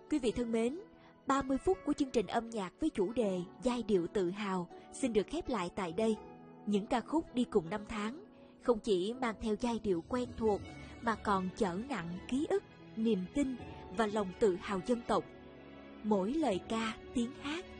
Quý vị thân mến, 30 phút của chương trình âm nhạc với chủ đề giai điệu tự hào xin được khép lại tại đây. Những ca khúc đi cùng năm tháng không chỉ mang theo giai điệu quen thuộc mà còn chở nặng ký ức, niềm tin và lòng tự hào dân tộc. Mỗi lời ca, tiếng hát